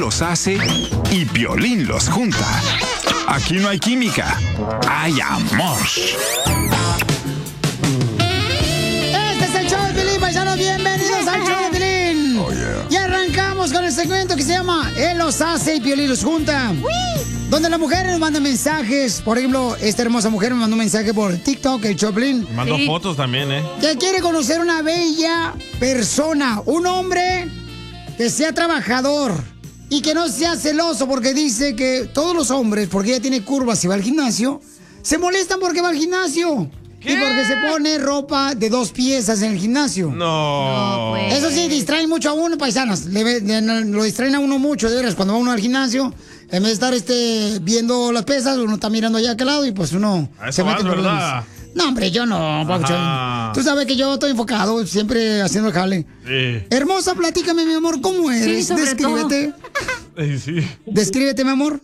los hace y Piolín los junta. Aquí no hay química, hay amor. Este es el show de Piolín, paisanos. Bienvenidos al show de Piolín. Oh, yeah. Y arrancamos con el segmento que se llama Él los hace y Piolín los junta. Donde las mujeres nos mandan mensajes. Por ejemplo, esta hermosa mujer me mandó un mensaje por TikTok, el Choplin. Mandó fotos también, Que quiere conocer una bella persona. Un hombre que sea trabajador y que no sea celoso, porque dice que todos los hombres, porque ella tiene curvas y va al gimnasio, se molestan porque va al gimnasio. ¿Qué? Y porque se pone ropa de 2 piezas en el gimnasio. No. Pues. Eso sí, distraen mucho a uno, paisanos. Lo distraen a uno mucho, de veras. Cuando va uno al gimnasio, en vez de estar viendo las pesas, uno está mirando allá a aquel lado y pues uno se mete en problemas. No, hombre, yo no, Pabuchón. Tú sabes que yo estoy enfocado, siempre haciendo el jale. Sí. Hermosa, platícame, mi amor, ¿cómo eres? Sí, Descríbete. Sí. Descríbete, mi amor.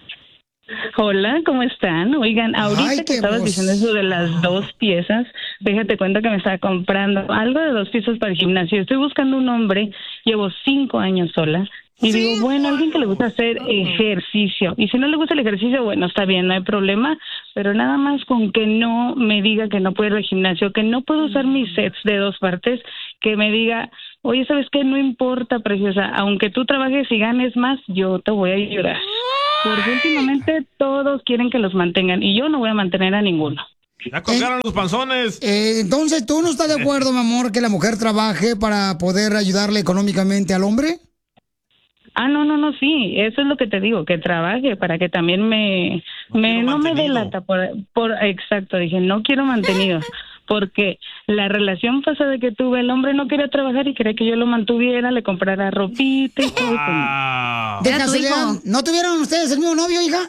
Hola, ¿cómo están? Oigan, ahorita que estabas diciendo eso de las 2 piezas, déjate cuenta que me estaba comprando algo de 2 piezas para el gimnasio. Estoy buscando un hombre, llevo 5 años sola. Y digo, bueno, alguien que le gusta hacer ejercicio. Y si no le gusta el ejercicio, bueno, está bien, no hay problema. Pero nada más con que no me diga que no puedo ir al gimnasio, que no puedo usar mis sets de 2 partes, que me diga, oye, ¿sabes qué? No importa, preciosa, aunque tú trabajes y ganes más, yo te voy a ayudar. Porque últimamente todos quieren que los mantengan y yo no voy a mantener a ninguno. Ya colgaron los panzones. Entonces, ¿tú no estás de acuerdo, mi amor, que la mujer trabaje para poder ayudarle económicamente al hombre? No, sí, eso es lo que te digo, que trabaje para que también no me dé lata exacto, dije, no quiero mantenidos, porque la relación pasada que tuve, el hombre no quería trabajar y quería que yo lo mantuviera, le comprara ropita y todo eso. De casualidad, ¿no tuvieron ustedes el mismo novio, hija?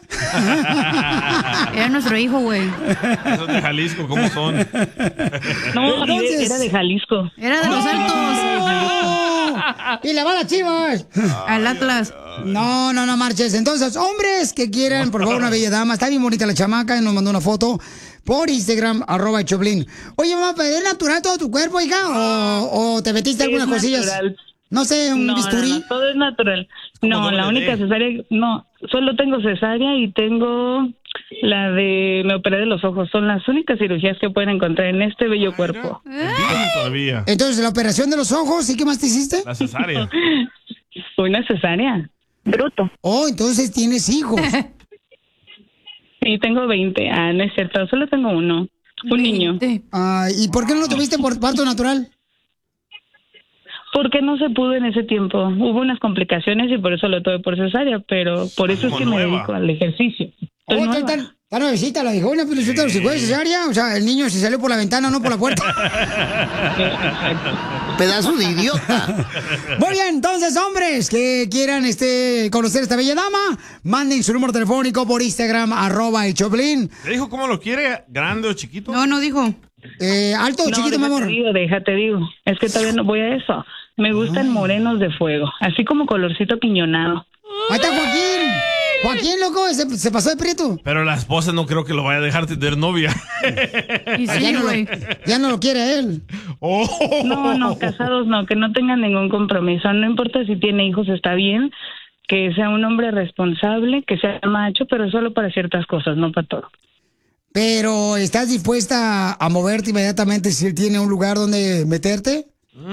Era nuestro hijo, güey. Esos de Jalisco, ¿cómo son? No, era de Jalisco. Era de los Altos. Y le va a las Chivas. Al Atlas. No marches. Entonces, hombres que quieran, por favor, una bella dama. Está bien bonita la chamaca y nos mandó una foto por Instagram, @Choplin. Oye, mamá, ¿es natural todo tu cuerpo, hija? ¿O te metiste algunas cosillas? Natural. No sé, un bisturí. No, todo es natural. No, la única cesárea, no, solo tengo cesárea y tengo me operé de los ojos. Son las únicas cirugías que pueden encontrar en este bello cuerpo. Todavía. Entonces, la operación de los ojos, ¿y qué más te hiciste? La cesárea. Una cesárea. Bruto. Oh, entonces tienes hijos. Sí, tengo 20. No es cierto, solo tengo uno. Un niño. ¿Y por qué no lo tuviste por parto natural? Porque no se pudo en ese tiempo. Hubo unas complicaciones y por eso lo tuve por cesárea, pero por eso es que me dedico al ejercicio. Está nuevecita la viejona, pero si fue de cesárea, o sea, el niño se salió por la ventana, no por la puerta. Pedazo de idiota. Muy bien, entonces, hombres que quieran conocer a esta bella dama, manden su número telefónico por Instagram, @el Choplin. ¿Le dijo cómo lo quiere? ¿Grande o chiquito? No dijo. ¿Alto o chiquito, mi amor? Déjate digo. Es que todavía no voy a eso. Me gustan morenos de fuego, así como colorcito quiñonado. Ahí está Joaquín. Joaquín, loco, se pasó de prieto. Pero la esposa no creo que lo vaya a dejar tener novia. Y sí, güey. Ya no lo quiere él. No, casados no, que no tengan ningún compromiso. No importa si tiene hijos, está bien. Que sea un hombre responsable, que sea macho, pero solo para ciertas cosas, no para todo. Pero, ¿estás dispuesta a moverte inmediatamente si él tiene un lugar donde meterte?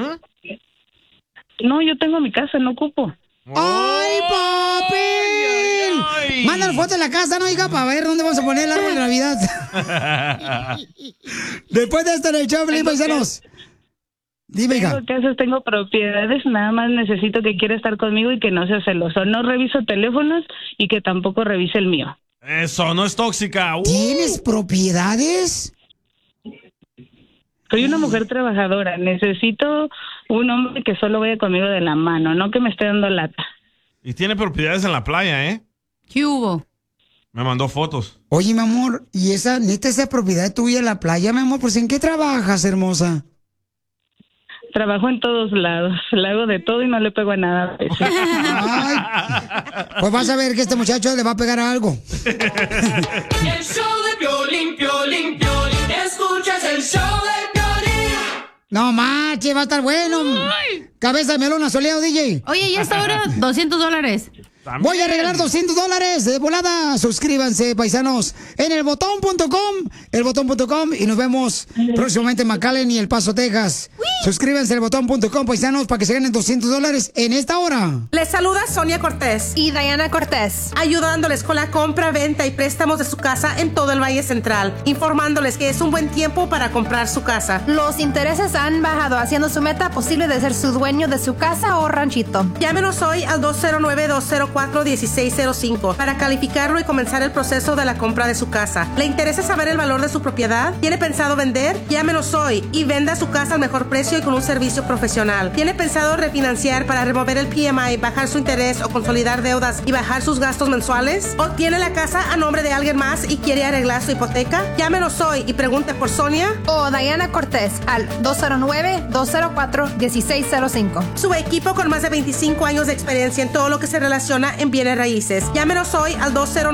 No, yo tengo mi casa, no ocupo. ¡Ay, papi! Mándale foto de la casa, ¿no, hija? Para ver dónde vamos a poner el árbol de Navidad. Después de esto en el show, paisanos. Dime, hija. Tengo casas, tengo propiedades, nada más necesito que quiera estar conmigo y que no sea celoso. No reviso teléfonos y que tampoco revise el mío. Eso, no es tóxica. ¿Tienes propiedades? Soy una mujer trabajadora. Necesito un hombre que solo vaya conmigo de la mano, no que me esté dando lata. Y tiene propiedades en la playa, ¿eh? ¿Qué hubo? Me mandó fotos. Oye, mi amor, ¿y esa propiedad tuya en la playa, mi amor? Pues, ¿en qué trabajas, hermosa? Trabajo en todos lados, le hago de todo y no le pego a nada. Ay, pues vas a ver que este muchacho le va a pegar a algo. El show de Piolín, Piolín, Piolín. Escuchas el show de Piolín. No manches, va a estar bueno. Ay. Cabeza de melón asoleado, DJ. Oye, ya está ahora $200. Voy a regalar $200 de volada. Suscríbanse, paisanos, en elbotón.com, y nos vemos próximamente en McAllen y El Paso, Texas. Suscríbanse en elbotón.com, paisanos, para que se ganen $200 en esta hora. Les saluda Sonia Cortés y Diana Cortés, ayudándoles con la compra, venta y préstamos de su casa en todo el Valle Central, informándoles que es un buen tiempo para comprar su casa. Los intereses han bajado, haciendo su meta posible de ser su dueño de su casa o ranchito. Llámenos hoy al 209-204-1605 para calificarlo y comenzar el proceso de la compra de su casa. ¿Le interesa saber el valor de su propiedad? ¿Tiene pensado vender? Llámenos hoy y venda su casa al mejor precio y con un servicio profesional. ¿Tiene pensado refinanciar para remover el PMI, bajar su interés o consolidar deudas y bajar sus gastos mensuales? ¿O tiene la casa a nombre de alguien más y quiere arreglar su hipoteca? Llámenos hoy y pregunte por Sonia o Diana Cortés al 209-204-1605. Su equipo con más de 25 años de experiencia en todo lo que se relaciona en bienes raíces. Llámenos hoy al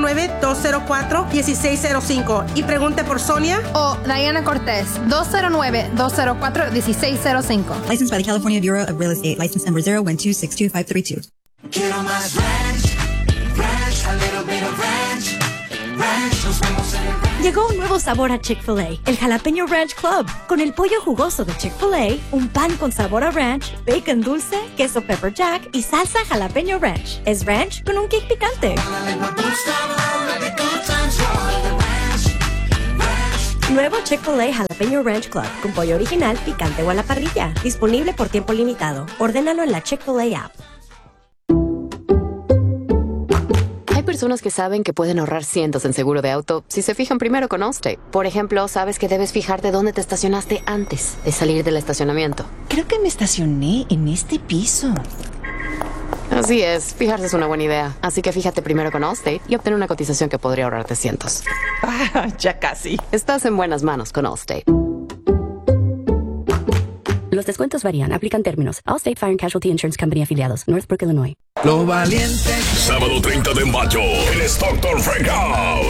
209-204-1605 y pregunte por Sonia o Diana Cortés, 209-204-1605. Licensed by the California Bureau of Real Estate. License number 012622532. Quiero más ranch, ranch, a little bit of ranch, ranch, nos vemos en el ranch. Llegó un nuevo sabor a Chick-fil-A, el Jalapeño Ranch Club. Con el pollo jugoso de Chick-fil-A, un pan con sabor a ranch, bacon dulce, queso pepper jack y salsa jalapeño ranch. Es ranch con un kick picante. Nuevo Chick-fil-A Jalapeño Ranch Club, con pollo original, picante o a la parrilla. Disponible por tiempo limitado. Ordénalo en la Chick-fil-A app. Hay personas que saben que pueden ahorrar cientos en seguro de auto si se fijan primero con Allstate. Por ejemplo, sabes que debes fijarte dónde te estacionaste antes de salir del estacionamiento. Creo que me estacioné en este piso. Así es, fijarse es una buena idea. Así que fíjate primero con Allstate y obtén una cotización que podría ahorrarte cientos. Ah, ya casi. Estás en buenas manos con Allstate. Los descuentos varían. Aplican términos. Allstate Fire and Casualty Insurance Company afiliados. Northbrook, Illinois. Los valientes. Sábado 30 de mayo en Stockton Freakout.